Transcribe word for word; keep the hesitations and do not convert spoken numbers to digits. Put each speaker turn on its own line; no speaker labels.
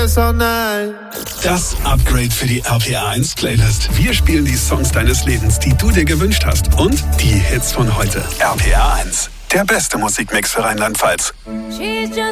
this all night.
Das Upgrade für die R P R eins Playlist. Wir spielen die Songs deines Lebens, die du dir gewünscht hast. Und die Hits von heute. R P R eins. Der beste Musikmix für Rheinland-Pfalz.
She's just